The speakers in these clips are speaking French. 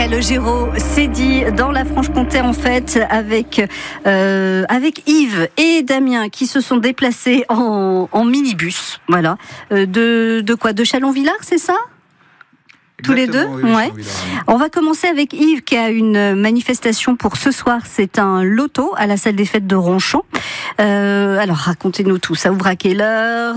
Calogero, c'est dit dans la Franche-Comté en fait avec Yves et Damien qui se sont déplacés en minibus, voilà, de Chalon-Villars, c'est ça ? Tous les deux, oui, ouais. On va commencer avec Yves qui a une manifestation pour ce soir. C'est un loto à la salle des fêtes de Ronchamp. Alors racontez-nous tout. Ça ouvre à quelle heure ?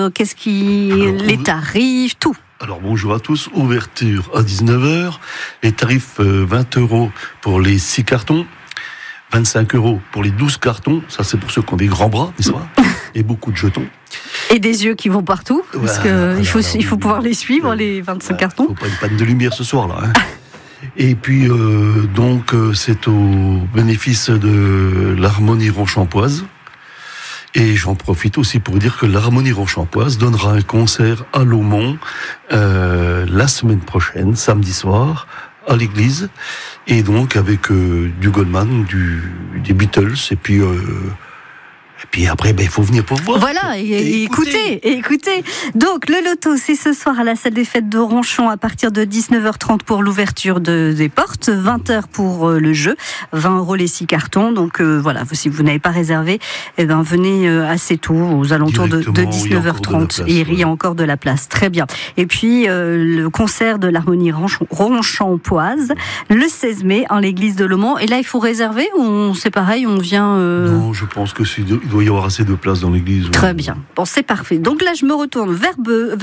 Les tarifs, tout. Alors bonjour à tous. Ouverture à 19h. Les tarifs 20 € pour les 6 cartons. 25 € pour les 12 cartons. Ça c'est pour ceux qui ont des grands bras, n'est-ce pas ? Et beaucoup de jetons. Et des yeux qui vont partout, parce qu'il faut pouvoir les suivre, les 25 cartons. Il ne faut pas une panne de lumière ce soir-là. Hein. Et puis, c'est au bénéfice de l'Harmonie Ronchampoise. Et j'en profite aussi pour dire que l'Harmonie Ronchampoise donnera un concert à Laumont la semaine prochaine, samedi soir, à l'église. Et donc, avec du Goldman, des Beatles, et puis après, il faut venir pour voir. Voilà, et écoutez. Donc, le loto, c'est ce soir à la salle des fêtes de Ronchamp à partir de 19h30 pour l'ouverture des portes, 20h pour le jeu, 20 € les 6 cartons. Donc, voilà, si vous n'avez pas réservé, venez assez tôt, aux alentours de 19h30. Et il y a encore de la place. Très bien. Et puis, le concert de l'Harmonie Ronchampoise, le 16 mai, en l'église de Laumont. Et là, il faut réserver ou c'est pareil, on vient... Non, je pense que il doit y avoir assez de place dans l'église. Très bien. Bon, c'est parfait. Donc là, je me retourne vers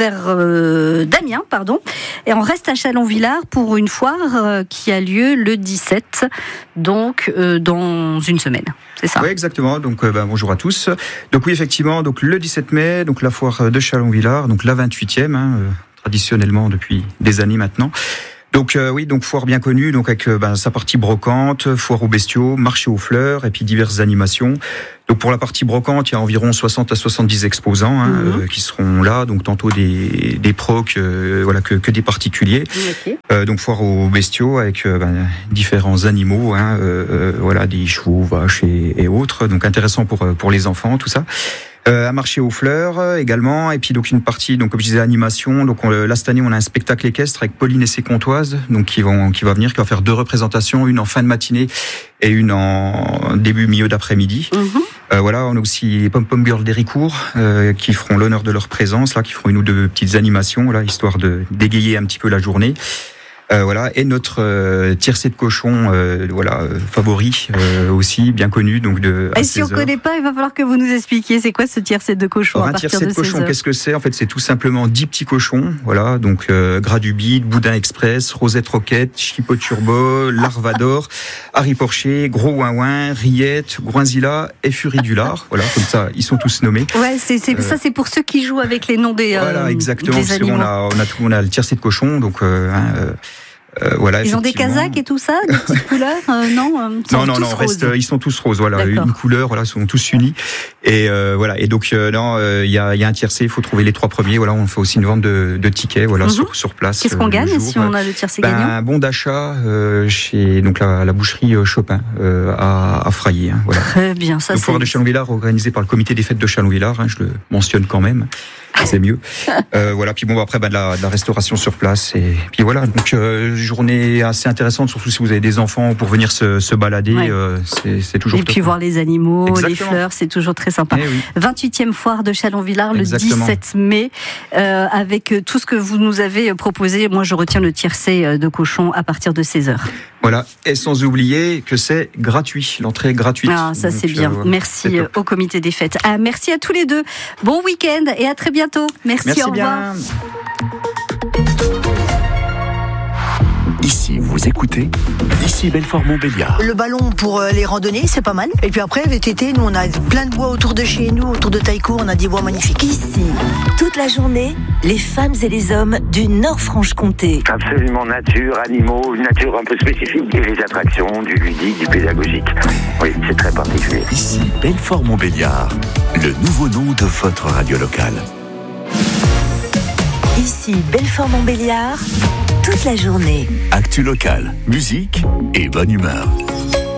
Damien, et on reste à Chalon-Villars pour une foire qui a lieu le 17, donc dans une semaine. C'est ça ? Oui, exactement. Donc, bonjour à tous. Donc oui, effectivement, donc le 17 mai, donc la foire de Chalon-Villars, donc la 28e, traditionnellement depuis des années maintenant. Donc donc foire bien connue, donc avec sa partie brocante, foire aux bestiaux, marché aux fleurs et puis diverses animations. Donc pour la partie brocante, il y a environ 60 à 70 exposants qui seront là, donc tantôt des procs, que des particuliers. Okay. Donc foire aux bestiaux avec différents animaux, des chevaux, vaches et autres. Donc intéressant pour les enfants, tout ça. À marché aux fleurs également, et puis donc une partie, donc comme je disais, animation. Donc là cette année on a un spectacle équestre avec Pauline et ses comptoises, donc qui va faire 2 représentations, une en fin de matinée et une en milieu d'après-midi. On a aussi les Pom Pom Girls d'Héricourt qui feront l'honneur de leur présence là, qui feront 1 ou 2 petites animations là, histoire de dégayer un petit peu la journée. Et notre tiercé de cochon, favori aussi, bien connu. Donc et si on ne connaît pas, il va falloir que vous nous expliquiez, c'est quoi ce tiercé de cochon? Un tiercé de cochon, qu'est-ce que c'est? En fait, c'est tout simplement 10 petits cochons, donc gras du bide, boudin express, rosette roquette, chipot turbo, larvador, Harry Porcher, gros ouin-ouin, rillette, groinzilla et furie du lard. Voilà, comme ça, ils sont tous nommés. Ouais, ça c'est pour ceux qui jouent avec les noms des exactement. Des animaux. On a le tiercé de cochon, donc ils ont des casaques et tout ça, des petites couleurs, non, ils sont tous roses, une couleur, ils sont tous unis, et donc il y a un tiercé, il faut trouver les 3 premiers, on fait aussi une vente de tickets, sur place. Qu'est-ce qu'on gagne si on a le tiercé gagnant? Un bon d'achat chez donc la boucherie Chopin à Fraillé. Très bien, ça. Le foire de Chalon-Villars organisé par le comité des fêtes de Chalon-Villars, je le mentionne quand même. C'est mieux. Puis après de la restauration sur place, et puis voilà, donc journée assez intéressante, surtout si vous avez des enfants pour venir se balader, c'est toujours top. Et puis voir les animaux, les fleurs, c'est toujours très sympa. 28e foire de Chalon-Villars le 17 mai, avec tout ce que vous nous avez proposé. Moi je retiens le tiercé de cochon à partir de 16h. Voilà, et sans oublier que c'est gratuit, l'entrée est gratuite. Ah, ça c'est bien. Merci au comité des fêtes. Merci à tous les deux. Bon week-end et à très bientôt. Merci, au revoir. Ici, vous écoutez Ici Belfort-Montbéliard. Le ballon pour les randonnées, c'est pas mal. Et puis après, VTT, nous on a plein de bois autour de chez nous, autour de Taïko, on a des bois magnifiques. Ici, toute la journée, les femmes et les hommes du Nord-Franche-Comté. Absolument nature, animaux, une nature un peu spécifique, et les attractions, du ludique, du pédagogique. Oui, c'est très particulier. Ici Belfort-Montbéliard, le nouveau nom de votre radio locale. Ici Belfort-Montbéliard, toute la journée. Actu locale, musique et bonne humeur.